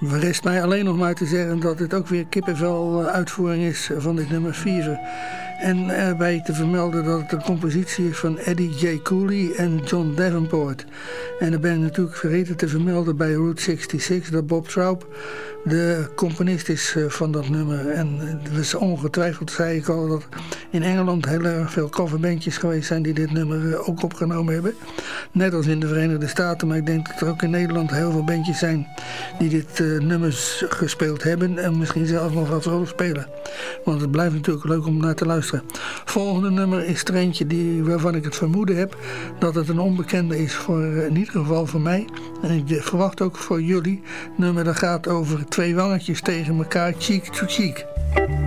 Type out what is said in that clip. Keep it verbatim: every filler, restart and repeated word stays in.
Rest mij alleen nog maar te zeggen dat dit ook weer kippenvel uitvoering is van dit nummer Fever. En erbij te vermelden dat het een compositie is van Eddie J. Cooley en John Davenport. En dan ben ik natuurlijk vergeten te vermelden bij Route zesenzestig dat Bob Straub de componist is van dat nummer. En het was ongetwijfeld, zei ik al, dat in Engeland heel erg veel coverbandjes geweest zijn die dit nummer ook opgenomen hebben. Net als in de Verenigde Staten, maar ik denk dat er ook in Nederland heel veel bandjes zijn die dit uh, nummers gespeeld hebben en misschien zelfs nog wat rol spelen. Want het blijft natuurlijk leuk om naar te luisteren. Volgende nummer is er eentje die, waarvan ik het vermoeden heb dat het een onbekende is, voor, uh, in ieder geval voor mij. En ik verwacht ook voor jullie. Het nummer dat gaat over twee wangetjes tegen elkaar, cheek to cheek.